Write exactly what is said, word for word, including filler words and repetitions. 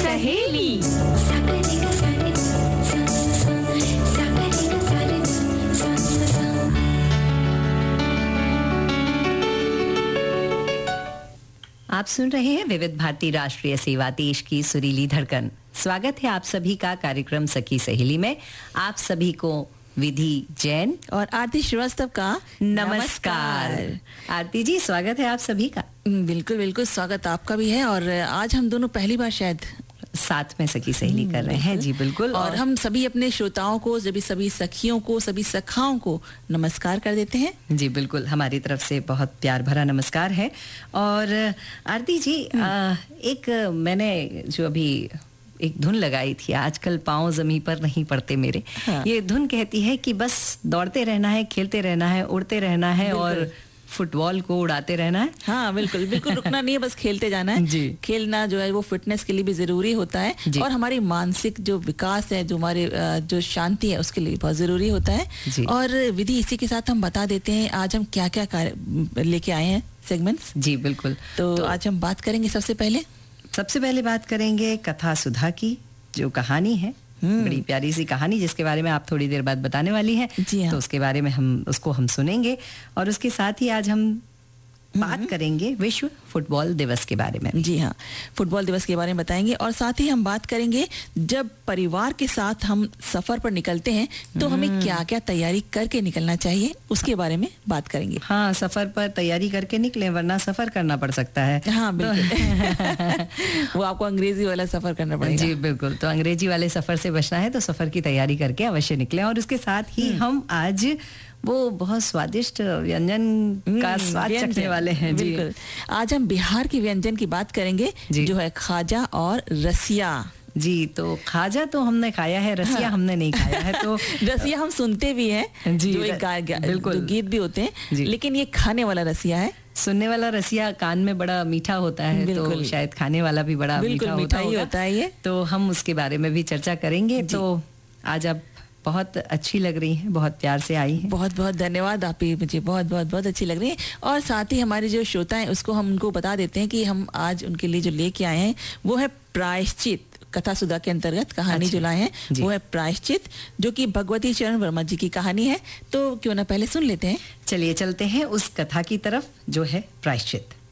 सहेली। आप सुन रहे हैं विविध भारती राष्ट्रीय सेवा, देश की सुरीली धड़कन। स्वागत है आप सभी का कार्यक्रम सखी सहेली में। आप सभी को विधि जैन और आरती श्रीवास्तव का नमस्कार। आरती जी, स्वागत है आप सभी का। बिल्कुल बिल्कुल, स्वागत आपका भी है। और आज हम दोनों पहली बार शायद साथ में सखी सहेली कर रहे हैं। जी बिल्कुल। और, और हम सभी अपने श्रोताओं को, सभी सभी सखियों को, सभी सखाओं को नमस्कार कर देते हैं। जी बिल्कुल, हमारी तरफ से बहुत प्यार भरा नमस्कार है। और आरती जी, आ, एक मैंने जो अभी एक धुन लगाई थी, आजकल पाँव जमीन पर नहीं पड़ते मेरे। हाँ। ये धुन कहती है कि बस दौड़ते रहना है, खेलते रहना है, उड़ते रहना है और फुटबॉल को उड़ाते रहना है। हाँ बिल्कुल बिल्कुल, रुकना नहीं है, बस खेलते जाना है। जी। खेलना जो है वो फिटनेस के लिए भी जरूरी होता है और हमारी मानसिक जो विकास है, जो हमारे जो शांति है, उसके लिए बहुत जरूरी होता है। और विधि, इसी के साथ हम बता देते हैं आज हम क्या क्या कार्य लेके आए हैं, सेगमेंट्स। जी बिल्कुल। तो, तो आज हम बात करेंगे सबसे पहले सबसे पहले बात करेंगे कथा सुधा की, जो कहानी है, बड़ी प्यारी सी कहानी जिसके बारे में आप थोड़ी देर बाद बताने वाली हैं। हाँ। तो उसके बारे में हम उसको हम सुनेंगे और उसके साथ ही आज हम बात करेंगे विश्व फुटबॉल दिवस के बारे में। जी हाँ, फुटबॉल दिवस के बारे में बताएंगे और साथ ही हम बात करेंगे जब परिवार के साथ हम सफर पर निकलते हैं तो हमें क्या क्या तैयारी करके निकलना चाहिए, उसके बारे में बात करेंगे। हाँ, सफर पर तैयारी करके निकले, वरना सफर करना पड़ सकता है। हाँ बिल्कुल। वो आपको अंग्रेजी वाला सफर करना पड़ेगा। जी बिल्कुल, तो अंग्रेजी वाले सफर से बचना है तो सफर की तैयारी करके अवश्य निकले। और उसके साथ ही हम आज वो बहुत स्वादिष्ट व्यंजन का स्वाद चखने वाले हैं। जी, आज हम बिहार के व्यंजन की बात करेंगे, जो है खाजा और रसिया। जी, तो खाजा तो हमने खाया है, रसिया हाँ। हमने नहीं खाया है। तो रसिया हम सुनते भी हैं, जी, जो एक गा, गा, जो गीत भी होते हैं, लेकिन ये खाने वाला रसिया है। सुनने वाला रसिया कान में बड़ा मीठा होता है, तो शायद खाने वाला भी बड़ा मीठा होता ही होता है ये। तो हम उसके बारे में भी चर्चा करेंगे। तो आज आप बहुत अच्छी लग रही हैं, बहुत प्यार से आई हैं। बहुत बहुत धन्यवाद, आप ही मुझे बहुत बहुत बहुत अच्छी लग रही हैं। और साथ ही हमारे जो श्रोता हैं उसको हम उनको बता देते हैं कि हम आज उनके लिए जो लेके आए हैं वो है प्रायश्चित। कथा सुधा के अंतर्गत कहानी जो लाए हैं वो है प्रायश्चित, जो कि भगवती चरण वर्मा जी की कहानी है। तो क्यों ना पहले सुन लेते हैं। चलिए चलते हैं उस कथा की तरफ, जो है प्रायश्चित।